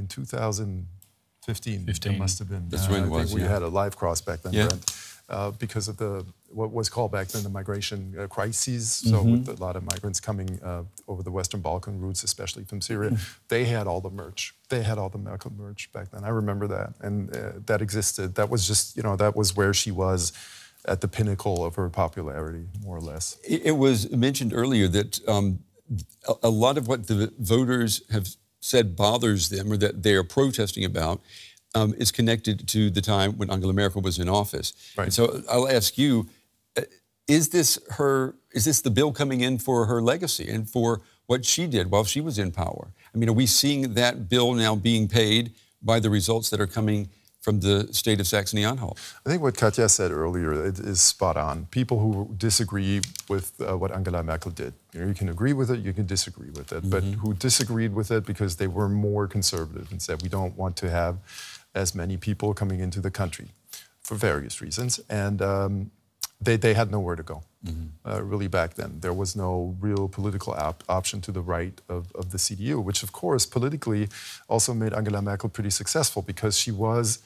2015. 15. It must have been. That's when it was, I think we had a live cross back then, Yeah. Brent, because of what was called back then the migration crises. So with a lot of migrants coming over the Western Balkan routes, especially from Syria, they had all the merch. They had all the Merkel merch back then. I remember that, and that existed. That was just, that was where she was at the pinnacle of her popularity, more or less. It was mentioned earlier that a lot of what the voters have said bothers them or that they are protesting about is connected to the time when Angela Merkel was in office. Right. And so I'll ask you, is this the bill coming in for her legacy and for what she did while she was in power? I mean, are we seeing that bill now being paid by the results that are coming from the state of Saxony-Anhalt? I think what Katja said earlier is spot on. People who disagree with what Angela Merkel did, you can agree with it, you can disagree with it, but who disagreed with it because they were more conservative and said we don't want to have as many people coming into the country for various reasons, and they had nowhere to go. Really back then, there was no real political option to the right of the CDU, which of course politically also made Angela Merkel pretty successful because she was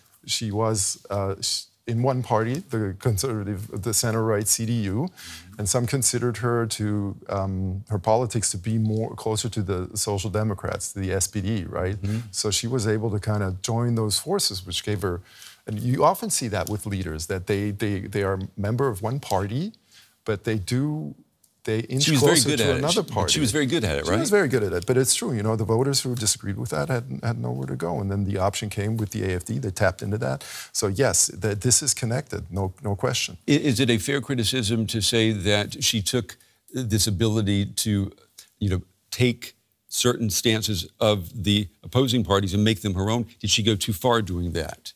in one party, the conservative, the center-right CDU, and some considered her to her politics to be more closer to the Social Democrats, to the SPD, right? So she was able to kind of join those forces, which gave her. And you often see that with leaders, that they are a member of one party, but they inch closer to another party. She was very good at it, right? She was very good at it, but it's true. The voters who disagreed with that had nowhere to go, and then the option came with the AfD. They tapped into that. So yes, this is connected, no question. Is it a fair criticism to say that she took this ability to, take certain stances of the opposing parties and make them her own? Did she go too far doing that?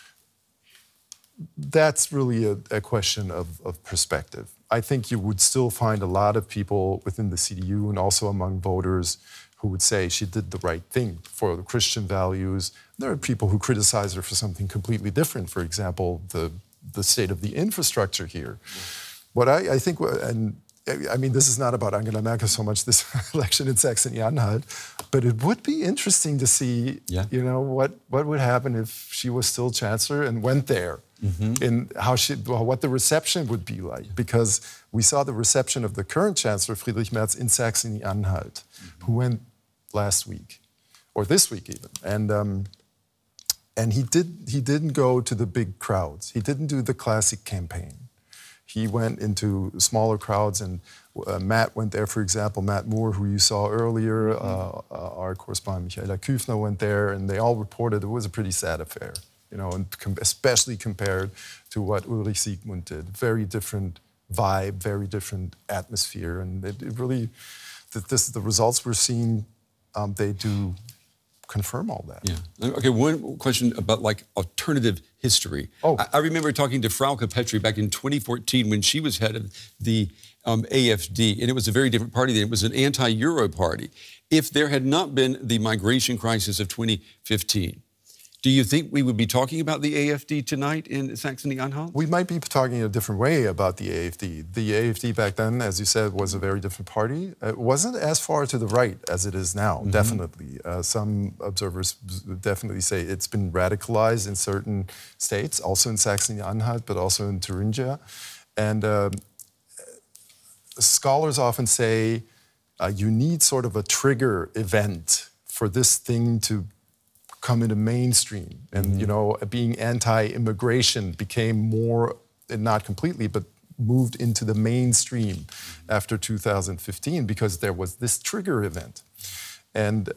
That's really a question of perspective. I think you would still find a lot of people within the CDU and also among voters who would say she did the right thing for the Christian values. There are people who criticize her for something completely different. For example, the state of the infrastructure here. What I think, and I mean, this is not about Angela Merkel so much, this election in Saxony-Anhalt, but it would be interesting to see, what would happen if she was still chancellor and went there. In what the reception would be like, because we saw the reception of the current Chancellor Friedrich Merz in Saxony-Anhalt, who went last week, or this week even, and he didn't go to the big crowds. He didn't do the classic campaign. He went into smaller crowds, and Matt went there, for example, Matt Moore, who you saw earlier, our correspondent Michaela Küfner went there, and they all reported it was a pretty sad affair. And especially compared to what Ulrich Siegmund did. Very different vibe, very different atmosphere. And it really, the results we're seeing, they do confirm all that. Yeah. Okay, one question about alternative history. I remember talking to Frauke Petry back in 2014 when she was head of the AfD, and it was a very different party then. It was an anti-Euro party. If there had not been the migration crisis of 2015, do you think we would be talking about the AfD tonight in Saxony-Anhalt? We might be talking a different way about the AfD. The AfD back then, as you said, was a very different party. It wasn't as far to the right as it is now, definitely. Some observers definitely say it's been radicalized in certain states, also in Saxony-Anhalt, but also in Thuringia. And scholars often say you need sort of a trigger event for this thing to come into mainstream, and being anti-immigration became more, not completely, but moved into the mainstream after 2015 because there was this trigger event, and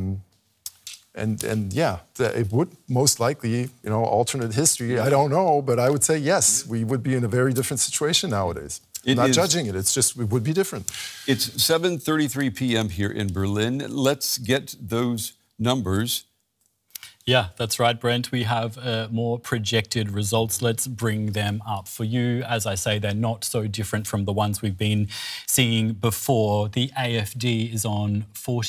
yeah, it would most likely, alternate history. I don't know, but I would say yes, we would be in a very different situation nowadays. I'm not judging it. It's just it would be different. It's 7:33 p.m. here in Berlin. Let's get those numbers. Yeah, that's right, Brent. We have more projected results. Let's bring them up for you. As I say, they're not so different from the ones we've been seeing before. The AfD is on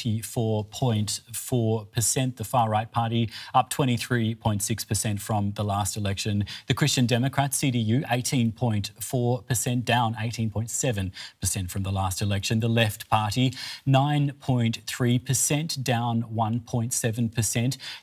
44.4%. The far-right party up 23.6% from the last election. The Christian Democrats, CDU, 18.4%, down 18.7% from the last election. The Left Party, 9.3%, down 1.7%.